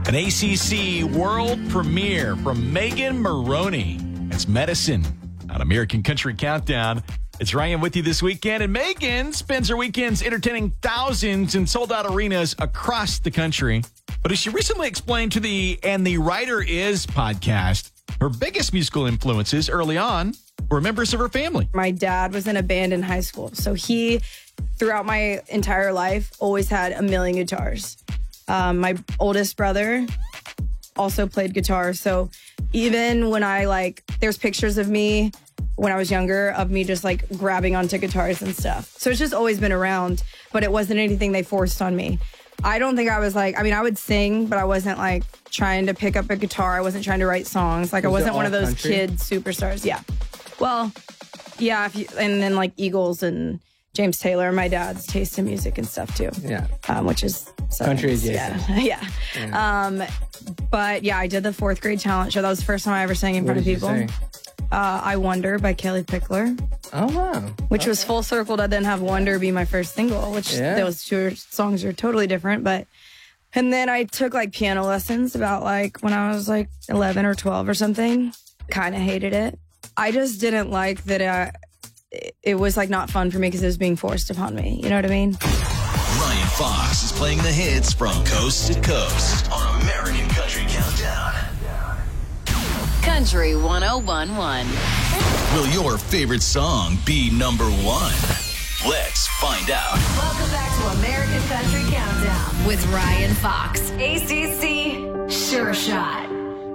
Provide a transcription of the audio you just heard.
An ACC world premiere from Megan Moroney. It's Medicine on American Country Countdown. It's Ryan with you this weekend, and Megan spends her weekends entertaining thousands in sold-out arenas across the country. But as she recently explained to the And the Writer Is podcast, her biggest musical influences early on were members of her family. My dad was in a band in high school, so he, throughout my entire life, always had a million guitars. My oldest brother also played guitar, so even when there's pictures of me when I was younger of me just grabbing onto guitars and stuff. So it's just always been around, but it wasn't anything they forced on me. I don't think I was I would sing, but I wasn't trying to pick up a guitar. I wasn't trying to write songs. I wasn't one of those kid superstars. Yeah. Well, yeah. And then Eagles and James Taylor, my dad's taste in music and stuff too. Yeah. Which is country adjacent. Yeah. But yeah, I did the 4th grade talent show. That was the first time I ever sang in front of people. I Wonder by Kelly Pickler. Oh, wow. Which was full circle to then have Wonder be my first single, which those two songs are totally different. And then I took piano lessons about when I was 11 or 12 or something. Kind of hated it. I just didn't like that it was not fun for me because it was being forced upon me. You know what I mean? Ryan Fox is playing the hits from coast to coast on American Country Countdown. Country 101.1. Will your favorite song be number one? Let's find out. Welcome back to American Country Countdown with Ryan Fox. ACC Sure Shot.